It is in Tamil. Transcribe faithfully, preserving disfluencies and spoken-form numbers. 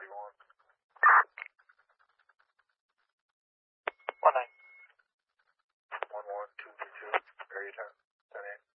forty-one. One nine. One one two two two. Area ten. Ten eight.